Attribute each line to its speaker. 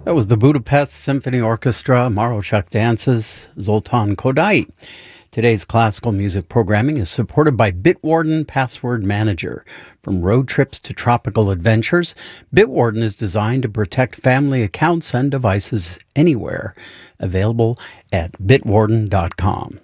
Speaker 1: That was the Budapest Symphony Orchestra, Maroshuk Dances, Zoltan Kodály. Today's classical music programming is supported by Bitwarden Password Manager. From road trips to tropical adventures, Bitwarden is designed to protect family accounts and devices anywhere. Available at bitwarden.com.